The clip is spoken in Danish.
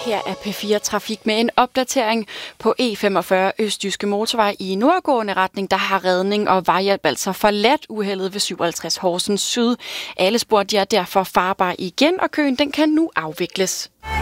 Her er P4 Trafik med en opdatering på E45 Østjyske Motorvej i nordgående retning. Der har redning og vejhjælp altså forladt uheldet ved 57 Horsens Syd. Alle spor de er derfor farbare igen, og køen den kan nu afvikles.